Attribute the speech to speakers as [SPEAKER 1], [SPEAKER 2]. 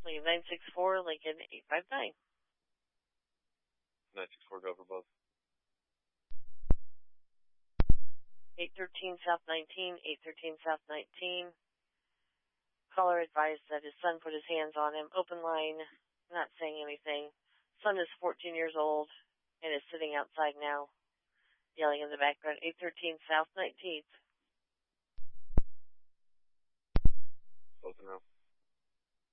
[SPEAKER 1] Lincoln 964, Lincoln 859.
[SPEAKER 2] 964, go for both.
[SPEAKER 1] 813 South 19, 813 South 19. Caller advised that his son put his hands on him. Open line, not saying anything. Son is 14 years old and is sitting outside now, yelling in the background. 813 South 19th.
[SPEAKER 2] Both now.